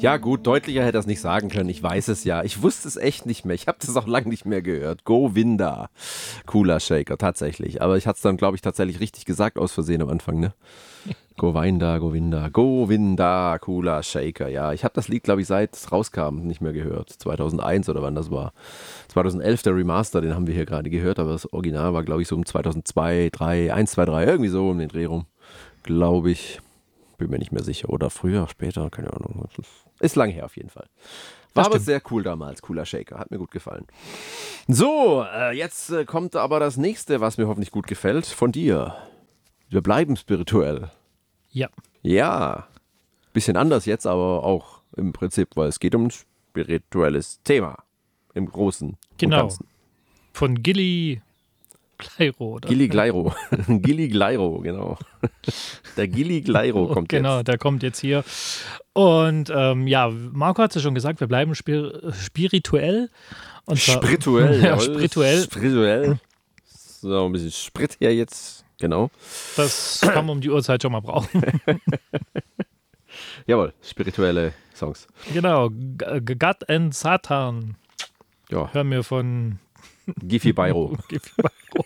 Ja gut, deutlicher hätte er es nicht sagen können. Ich weiß es ja. Ich wusste es echt nicht mehr. Ich habe das auch lange nicht mehr gehört. Govinda. Cooler Shaker, tatsächlich. Aber ich hatte es dann, glaube ich, tatsächlich richtig gesagt aus Versehen am Anfang, ne? Govinda, Govinda, Govinda, cooler Shaker. Ja, ich habe das Lied, glaube ich, seit es rauskam nicht mehr gehört. 2001 oder wann das war. 2011 der Remaster, den haben wir hier gerade gehört, aber das Original war, glaube ich, so um 2002, 3, 1, 2, 3, irgendwie so um den Dreh rum. Glaube ich. Bin mir nicht mehr sicher. Oder früher, später, keine Ahnung. Ist lange her auf jeden Fall. War aber sehr cool damals. Cooler Shaker. Hat mir gut gefallen. So, jetzt kommt aber das nächste, was mir hoffentlich gut gefällt, von dir. Wir bleiben spirituell. Ja. Ja. Bisschen anders jetzt, aber auch im Prinzip, weil es geht um ein spirituelles Thema. Im Großen und Ganzen. Von Gilly Gleiro, oder? Gilly Gleiro. Gilly Gleiro, genau. Der Gilly Gleiro kommt jetzt. Genau, der kommt jetzt hier. Und ja, Marco hat es ja schon gesagt, wir bleiben spirituell. Und zwar, Spirituell, ja, spirituell. Spirituell. So, ein bisschen Sprit hier jetzt. Genau. Das kann man um die Uhrzeit schon mal brauchen. Jawohl, spirituelle Songs. Genau, God and Satan. Ja. Hör mir von Giffy Bayro. Giffy Bayro.